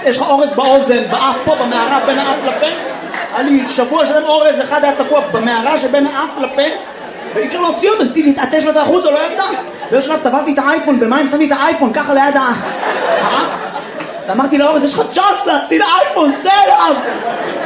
יש לך אורז באוזן, באף פה, במערה בין האף לפה. היה לי שבוע שלם אורז, אחד היה תקוע במערה שבין האף לפה, ואי אפשר להוציא אותו, אז להתעטש לו את החוץ, או לא ידע. באיזשהו שלב טבעתי את האייפון, במים שמתי את האייפון, ככה ליד האף. ואמרתי לאורז, יש לך צ'אנס להציל האייפון, צא אליו!